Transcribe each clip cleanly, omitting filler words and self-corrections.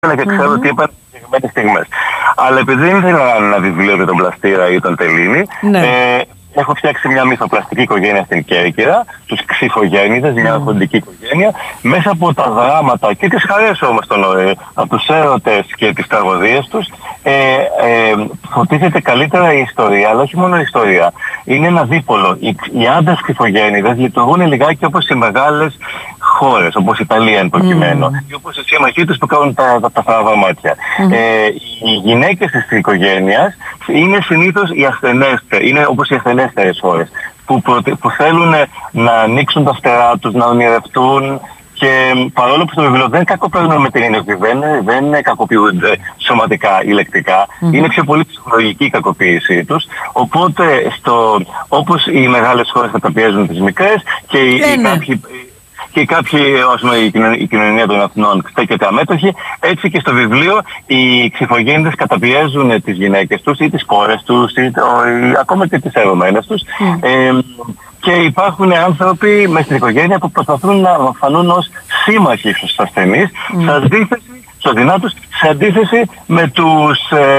και ξέρω ότι είπαν συγκεκριμένες στιγμές. Αλλά επειδή δεν ήθελα να είναι ένα βιβλίο για τον Πλαστήρα ή τον Τελίνη, έχω φτιάξει μια μυθοπλαστική οικογένεια στην Κέρκυρα, τους Ξυφογέννηδες, μια αφροντική οικογένεια, μέσα από τα δράματα και τις χαρές όμως από τους έρωτες και τις τραγωδίες τους, φωτίζεται καλύτερα η ιστορία, αλλά όχι μόνο η ιστορία. Είναι ένα δίπολο. Οι άντρες Ξυφογένηδες λειτουργούν λιγάκι όπως οι μεγάλες χώρες, όπως η Ιταλία εν προκειμένου, ή όπως οι σύμμαχοί τους που κάνουν τα θαραβά μάτια. Οι γυναίκες της οικογένειας είναι συνήθως οι ασθενέστερες, είναι όπως οι ασθενέστερες χώρες, που θέλουν να ανοίξουν τα φτερά τους, να ονειρευτούν. Και παρόλο που στο βιβλίο δεν κακοπαίρνουν με την έννοια ότι δεν κακοποιούνται σωματικά ή λεκτικά, είναι πιο πολύ ψυχολογική η κακοποίησή τους. Οπότε, όπως οι μεγάλες χώρες καταπιέζουν τις μικρές και κάποιοι, η κοινωνία των εθνών στέκεται αμέτωχη, έτσι και στο βιβλίο οι Ξυφογένηδες καταπιέζουν τις γυναίκες τους ή τις κόρες τους ή ακόμα και τις ερωμένες τους. Και υπάρχουν άνθρωποι μέσα στην οικογένεια που προσπαθούν να φανούν ως σύμμαχοι στους ασθενείς, σε αντίθεση με τους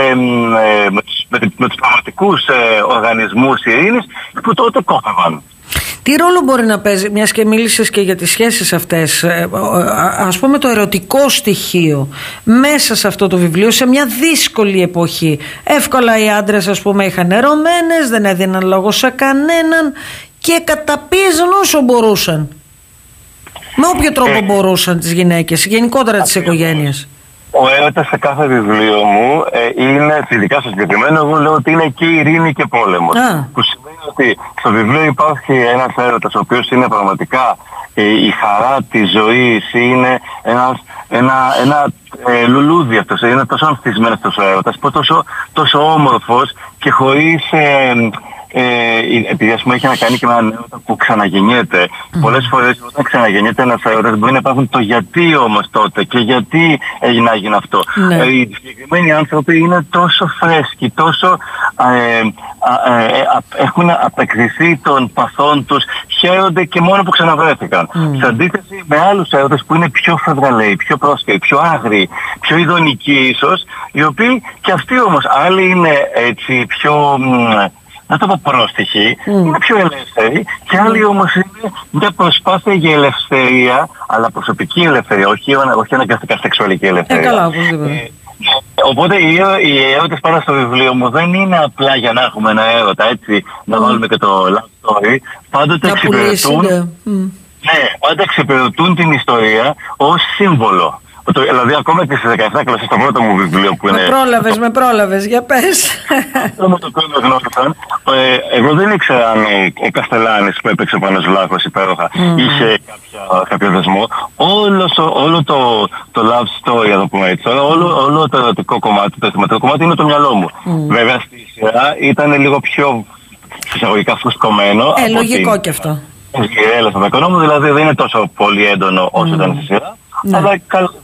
πραγματικούς οργανισμούς ειρήνης που τότε κόφευαν. Τι ρόλο μπορεί να παίζει, μιας και μίλησες και για τις σχέσεις αυτές, ας πούμε το ερωτικό στοιχείο μέσα σε αυτό το βιβλίο, σε μια δύσκολη εποχή? Εύκολα οι άντρες, ας πούμε, είχαν ερωμένες, δεν έδιναν λόγο σε κανέναν και καταπίεζαν όσο μπορούσαν, με όποιο τρόπο μπορούσαν, τις γυναίκες, γενικότερα τις οικογένειες. Ο έρωτας σε κάθε βιβλίο μου είναι, ειδικά στο συγκεκριμένο, εγώ λέω ότι είναι και ειρήνη και πόλεμος. Που σημαίνει ότι στο βιβλίο υπάρχει ένας έρωτας ο οποίος είναι πραγματικά η χαρά της ζωής, είναι ένα λουλούδι αυτός, είναι τόσο ανθισμένος αυτός ο έρωτας, τόσο όμορφος και χωρίς... επειδή ας πούμε έχει να κάνει και με έναν έρωτα που ξαναγεννιέται. Πολλές φορές όταν ξαναγεννιέται ένας έρωτας μπορεί να υπάρχουν το γιατί όμως τότε και γιατί έγινε αυτό. Οι συγκεκριμένοι άνθρωποι είναι τόσο φρέσκοι, τόσο έχουν απεκριθεί των παθών τους, χαίρονται και μόνο που ξαναβρέθηκαν. Σε αντίθεση με άλλους έρωτες που είναι πιο φευγαλαίοι, πιο πρόσκαιροι, πιο άγριοι, πιο ειδονικοί ίσως, οι οποίοι και αυτοί όμως άλλοι είναι έτσι πιο... να το πω πρόστιχοι, είναι πιο ελεύθεροι, και άλλοι όμως είναι μια προσπάθεια για ελευθερία, αλλά προσωπική ελευθερία, όχι αναγκαστικά σεξουαλική ελευθερία. Οπότε οι έρωτες πάνω στο βιβλίο μου δεν είναι απλά για να έχουμε ένα έρωτα, έτσι, να βάλουμε και το love story. Πάντοτε εξυπηρετούν την ιστορία ως σύμβολο. Δηλαδή ακόμα και στις 17 κλασses στο πρώτο μου βιβλίο που είναι... Με πρόλαβες, για πες. Αυτό με το οποίο γνώρισαν. Εγώ δεν ήξερα αν ο Καστελάνης που έπαιξε πάνω Βλάχος υπέροχα είχε κάποιο δεσμό. Όλο το love story, να το πούμε έτσι, όλο το ερωτικό κομμάτι, το θεματικό κομμάτι είναι το μυαλό μου. Βέβαια στη σειρά ήταν λίγο πιο εισαγωγικά φουσκωμένο. Λογικό κι αυτό. Δηλαδή δεν είναι τόσο πολύ έντονο όσο ήταν στη σειρά. Αλλά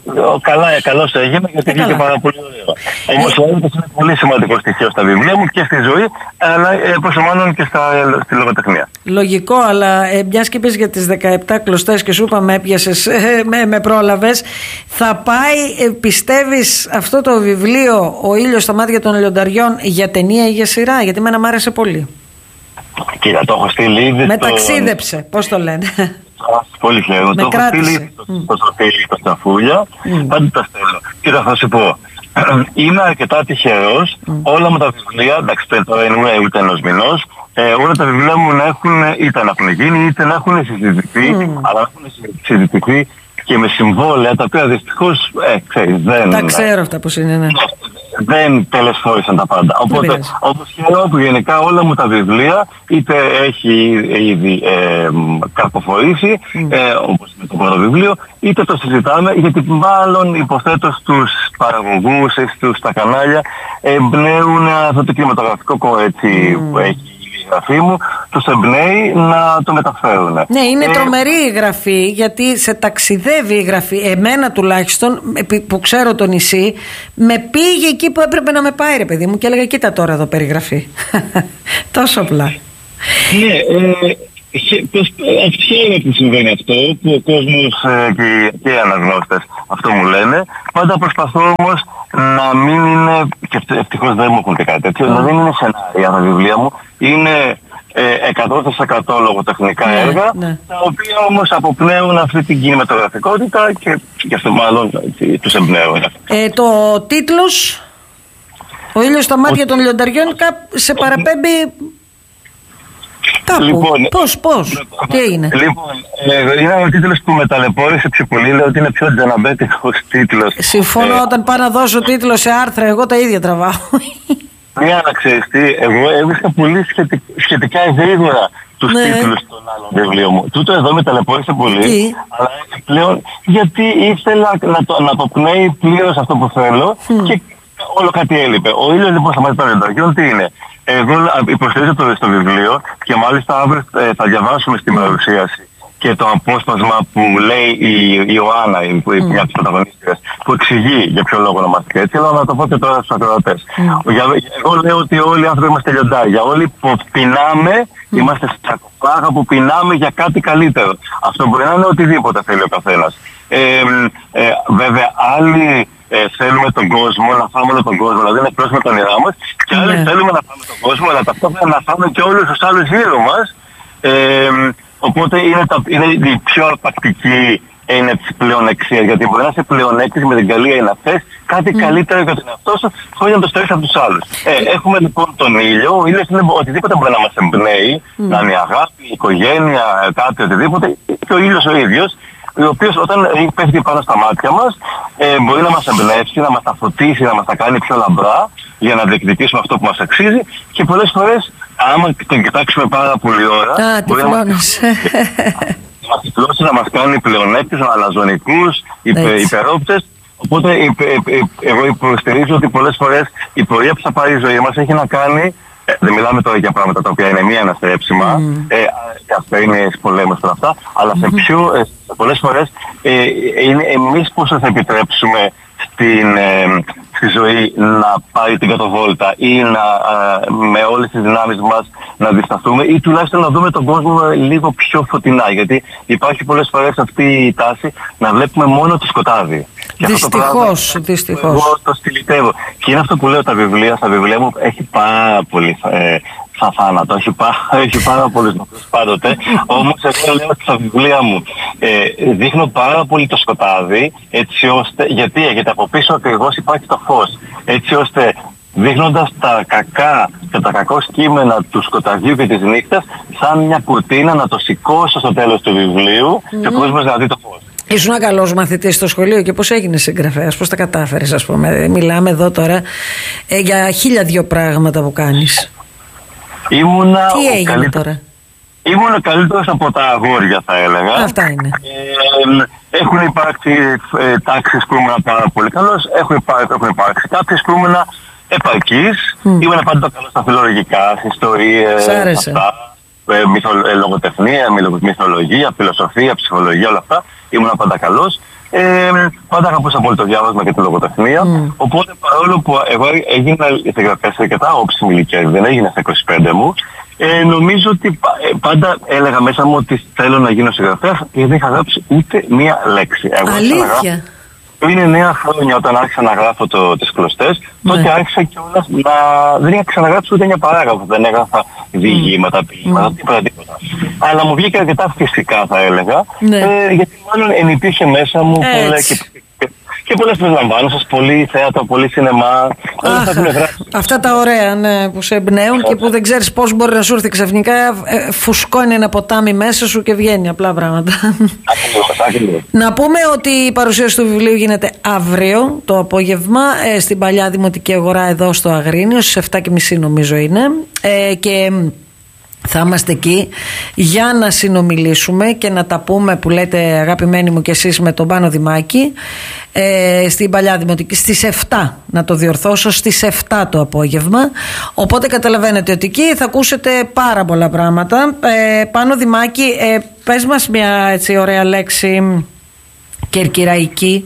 καλώς έγινε, γιατί βγήκε πάρα πολύ ωραίο. Όμως ο έρωτας είναι πολύ σημαντικό στοιχείο στα βιβλία μου και στη ζωή, αλλά πόσο μάλλον και στη λογοτεχνία. Λογικό, αλλά μιας και είπες για τις 17 κλωστές και σου είπα με έπιασες, με πρόλαβες, θα πάει, πιστεύεις, αυτό το βιβλίο «Ο ήλιος στα μάτια των λιονταριών» για ταινία ή για σειρά? Γιατί εμένα μ' άρεσε πολύ. Κοίτα, το έχω στείλει ήδη. Μεταξίδεψε, πώς το λένε. Πολύ χαίρομαι. Το έχω στείλει στο Σωτήρι, στο Σταφούλια. Πάντα τα στέλνω. Κοίτα, θα σου πω. Είμαι αρκετά τυχερός. Όλα μου τα βιβλία, εντάξει, τώρα είναι ούτε ενός μηνός, όλα τα βιβλία μου είτε να έχουν γίνει, είτε να έχουν συζητηθεί, αλλά να έχουν συζητηθεί και με συμβόλαια, τα οποία δυστυχώς, ξέρεις, δεν... Τα ξέρω αυτά πως είναι, ναι. Δεν τελεσφόρησαν τα πάντα. Οπότε, όπως χαίρομαι που γενικά όλα μου τα βιβλία είτε έχει ήδη καρποφορήσει, όπως με το πρώτο βιβλίο, είτε το συζητάμε, γιατί μάλλον υποθέτω στους παραγωγούς, στα κανάλια, εμπνέουν αυτό το κινηματογραφικό κορέτσι που έχει η γραφή μου, τους εμπνέει να το μεταφέρουν. Ναι, είναι τρομερή η γραφή, γιατί σε ταξιδεύει η γραφή. Εμένα τουλάχιστον, που ξέρω το νησί, με πήγε εκεί που έπρεπε να με πάει, ρε παιδί μου, και έλεγα κοίτα τώρα εδώ περιγραφή. Τόσο απλά. Ναι, χαίρομαι που συμβαίνει αυτό, που ο κόσμος και οι αναγνώστες αυτό μου λένε. Πάντα προσπαθώ όμως να μην είναι, και ευτυχώς δεν μου έχουν και κάτι τέτοιο, να δεν είναι σενάρια τα βιβλία μου, είναι 100% λογοτεχνικά έργα, τα οποία όμως αποπνέουν αυτή την κινηματογραφικότητα και αυτό μάλλον τους εμπνέουν. Το τίτλος, «Ο ήλιος στα μάτια των λιονταριών», σε παραπέμπει κάπου. Λοιπόν, πώς, τι έγινε? Λοιπόν, είναι ο τίτλος που με ταλαιπώρησε πιο πολύ, λέω ότι είναι πιο τζαναμπέτικος τίτλος. Συμφωνώ, όταν πάω να δώσω τίτλο σε άρθρα, εγώ τα ίδια τραβάω. Μια να ξέρεις τι, εγώ έβρισκα πολύ σχετικά γρήγορα τους τίτλους των άλλων βιβλίων μου. Τούτο εδώ με ταλαιπώρησε πολύ, αλλά πλέον γιατί ήθελα να αποπνέει πλήρως αυτό που θέλω και όλο κάτι έλειπε. Ο ήλιος λοιπόν στα μάτια των λιονταριών τι είναι? Εγώ υποστηρίζω στο βιβλίο και μάλιστα αύριο θα διαβάσουμε στην παρουσίαση και το απόσπασμα που λέει η Ιωάννα, μια από τις πρωταγωνίστριες, που εξηγεί για ποιο λόγο ονομάστηκε έτσι, αλλά να το πω και τώρα στους ακροατές. Εγώ λέω ότι όλοι οι άνθρωποι είμαστε λιοντάρια. Όλοι που πεινάμε, είμαστε σαρκοφάγα που πεινάμε για κάτι καλύτερο. Αυτό μπορεί να είναι οτιδήποτε θέλει ο καθένας. Βέβαια, άλλοι θέλουμε τον κόσμο, να φάμε όλο τον κόσμο, δηλαδή να εκπλώσουμε τα όνειρά μας, και άλλοι θέλουμε να φάμε τον κόσμο, αλλά ταυτόχρονα να φάμε και όλους τους άλλους γύρω μας. Οπότε είναι η πιο αρπακτική έννοια της πλεονεξίας, γιατί μπορεί να είσαι πλεονέκτης με την καλή έννοια, θες κάτι καλύτερο για τον εαυτό σου, χωρίς να το στερείς από τους άλλους. Έχουμε λοιπόν τον ήλιο, ο ήλιος είναι οτιδήποτε μπορεί να μας εμπνέει, να είναι η αγάπη, η οικογένεια, κάτι οτιδήποτε, και ο ήλιος ο ίδιος, ο οποίος όταν πέφτει πάνω στα μάτια μας μπορεί να μας εμπνεύσει, να μας τα φωτίσει, να μας τα κάνει πιο λαμπρά για να διεκδικήσουμε αυτό που μας αξίζει, και πολλές φορές άμα τον κοιτάξουμε πάρα πολλή ώρα μπορεί να μας τυφλώσει, να μας κάνει πλεονέκτες, αλαζονικούς, υπερόπτες. Οπότε εγώ υποστηρίζω ότι πολλές φορές η πορεία που θα πάρει η ζωή μας έχει να κάνει, δεν μιλάμε τώρα για πράγματα τα οποία είναι μία αναστρέψιμα, και αυτά είναι στις πολέμες τώρα αυτά, αλλά σε πολλές φορές είναι εμείς πόσο θα επιτρέψουμε στη ζωή να πάρει την κατοβόλτα ή με όλες τις δυνάμεις μας να αντισταθούμε, ή τουλάχιστον να δούμε τον κόσμο λίγο πιο φωτεινά, γιατί υπάρχει πολλές φορές αυτή η τάση να βλέπουμε μόνο το σκοτάδι. Δυστυχώς. Εγώ το στυλιτεύω. Και είναι αυτό που λέω, στα βιβλία μου έχει πάρα πολύ θάνατο, έχει πάρα πολλούς νεκρούς πάντοτε. Όμως εγώ λέω ότι στα βιβλία μου δείχνω πάρα πολύ το σκοτάδι, έτσι ώστε, γιατί από πίσω ακριβώς υπάρχει το φως, έτσι ώστε δείχνοντας τα κακά και τα κακό κείμενα του σκοταδιού και της νύχτας, σαν μια κουρτίνα να το σηκώσω στο τέλος του βιβλίου και ο κόσμος να δει το φως. Ήσουν ένα καλός μαθητής στο σχολείο και πώς έγινες συγγραφέας, πώς τα κατάφερες, ας πούμε? Μιλάμε εδώ τώρα για 1002 πράγματα που κάνεις. Τι έγινε τώρα? Ήμουν ο καλύτερος από τα αγόρια, θα έλεγα. Αυτά είναι. Έχουν υπάρξει τάξεις που ήμουν πάρα πολύ καλός, έχουν υπάρξει κάποιες που ήμουν επαρκής. Ήμουν πάντα καλός στα φιλολογικά, στις ιστορίες, αυτά, λογοτεχνία, μυθολογία, φιλοσοφία, ψυχολογία, όλα αυτά. Ήμουν πάντα καλός. Πάντα αγαπούσα πολύ το διάβασμα και τη λογοτεχνία. Οπότε παρόλο που εγώ έγινα συγγραφέας σε αρκετά όψιμη ηλικία, δεν έγινα στα 25 μου, νομίζω ότι πάντα έλεγα μέσα μου ότι θέλω να γίνω συγγραφέας και δεν είχα γράψει ούτε μία λέξη. Αλήθεια? Είναι 9 χρόνια όταν άρχισα να γράφω τις κλωστές, τότε άρχισα κιόλας δεν είχα ξαναγράψει ούτε μια παράγραφο, δεν έγραφα διηγήματα, ποίηματα, τίποτα. Αλλά μου βγήκε αρκετά φυσικά, θα έλεγα, γιατί μάλλον ενυπήρχε μέσα μου και πολλές προσλαμβάνωσες, πολύ θέατρο, πολύ σινεμά. Αυτά τα ωραία, ναι, που σε εμπνέουν και που δεν ξέρεις πώς μπορεί να σου έρθει ξαφνικά, φουσκώνει ένα ποτάμι μέσα σου και βγαίνει απλά πράγματα. Ακριβώς. Να πούμε ότι η παρουσίαση του βιβλίου γίνεται αύριο το απόγευμα στην παλιά Δημοτική Αγορά εδώ στο Αγρίνιο, στις 7:30 νομίζω είναι, και θα είμαστε εκεί για να συνομιλήσουμε και να τα πούμε, που λέτε αγαπημένοι μου, και εσείς, με τον Πάνο Δημάκη, στην παλιά Δημοτική, στις 7, να το διορθώσω, στις 7 το απόγευμα. Οπότε καταλαβαίνετε ότι εκεί θα ακούσετε πάρα πολλά πράγματα. Πάνο Δημάκη, πες μας μια έτσι ωραία λέξη κερκυραϊκή.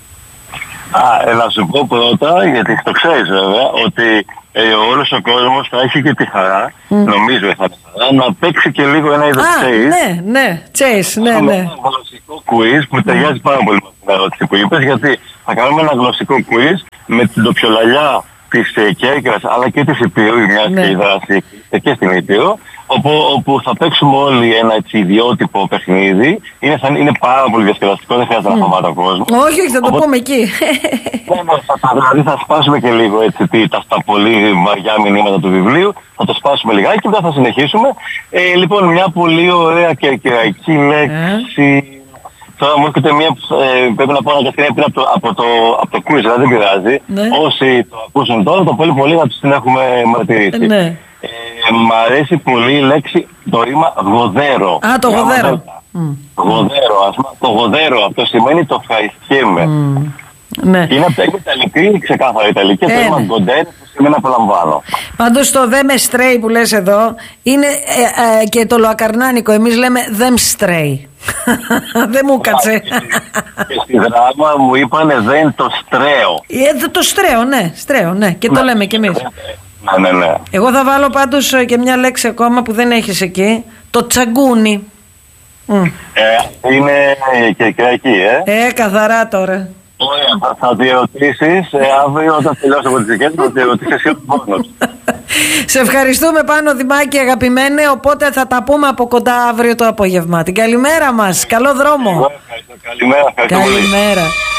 Να σου πω πρώτα, γιατί το ξέρεις βέβαια, ότι όλος ο κόσμος θα έχει και τη χαρά, νομίζω θα έχει χαρά, να παίξει και λίγο ένα είδος chase. Ναι, chase, ναι. Ένα γλωσσικό quiz που ταιριάζει πάρα πολύ με την ερώτηση που είπες, γιατί θα κάνουμε ένα γλωσσικό quiz με την τοπιολαλιά της Κέρκυρας αλλά και της Υπήρου, μιας και η δράση και στην Υπήρο, όπου θα παίξουμε όλοι ένα έτσι ιδιότυπο παιχνίδι. Είναι πάρα πολύ διασκεδαστικό, δεν χρειάζεται να φοβάται ο κόσμος. Όχι, θα το πούμε εκεί. Δηλαδή θα σπάσουμε και λίγο έτσι τα πολύ βαριά μηνύματα του βιβλίου, θα το σπάσουμε λιγάκι και μετά θα συνεχίσουμε. Λοιπόν, μια πολύ ωραία κερκυραϊκή λέξη. Τώρα μου έρχεται μία, πρέπει να πω αναγκαστικά πριν από το quiz, δηλαδή δεν πειράζει. Ναι. Όσοι το ακούσουν τώρα, το πολύ πολύ να τους την έχουμε μαρτυρήσει. Ναι. Μ' αρέσει πολύ η λέξη, το ρήμα γοδέρο. Α, το γοδέρο. Γοδέρο, το γοδέρο, αυτό σημαίνει το ευχαριστιέμαι. Ναι. Και είναι από τα Ιταλική, ξεκάθαρα Ιταλική, το ρήμα γκοντέρο που σημαίνει απολαμβάνω. Πάντως το δε με στρέι που λες εδώ είναι και το λοακαρνάνικο, εμείς λέμε δεν στρέι. Δεν μου κάτσε. Και στη δράμα μου είπανε δεν το στρέω. Το στρέω, ναι. Και το λέμε κι εμείς. Ναι. Εγώ θα βάλω πάντως και μια λέξη ακόμα που δεν έχεις εκεί. Το τσαγκούνι. Είναι κερκυραϊκή, καθαρά τώρα. Ωραία, θα διερωτήσεις αύριο όταν τελειώσω από τις δικές μου, θα διερωτήσεις εσύ μόνος. Σε ευχαριστούμε Πάνο Δημάκη αγαπημένε, οπότε θα τα πούμε από κοντά αύριο το απόγευμα. Την καλημέρα μας, καλό δρόμο. Καλημέρα. Καλημέρα.